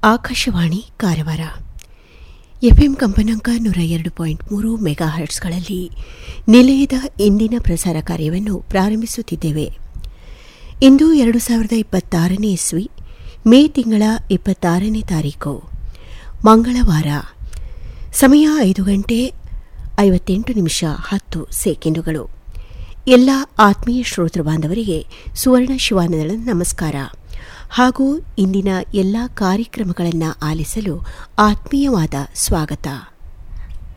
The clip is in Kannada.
ಆಕಾಶವಾಣಿ ಕಾರವಾರ ಎಫ್ಎಂ ಕಂಪನಾಂಕ 102.3 ಮೆಗಾಹರ್ಟ್ಸ್ಗಳಲ್ಲಿ ನಿಲಯದ ಇಂದಿನ ಪ್ರಸಾರ ಕಾರ್ಯವನ್ನು ಪ್ರಾರಂಭಿಸುತ್ತಿದ್ದೇವೆ. ಇಂದು 2026ನೇ ಇಸ್ವಿ ಮೇ ತಿಂಗಳ 26ನೇ ತಾರೀಕು ಮಂಗಳವಾರ. ಸಮಯ 5 ಗಂಟೆ 58 ನಿಮಿಷ 10 ಸೆಕೆಂಡುಗಳು. ಎಲ್ಲ ಆತ್ಮೀಯ ಶ್ರೋತೃ ಬಾಂಧವರಿಗೆ ಸುವರ್ಣ ಶಿವಾನಂದಳ ನಮಸ್ಕಾರ ಹಾಗೂ ಇಂದಿನ ಎಲ್ಲ ಕಾರ್ಯಕ್ರಮಗಳನ್ನು ಆಲಿಸಲು ಆತ್ಮೀಯವಾದ ಸ್ವಾಗತ.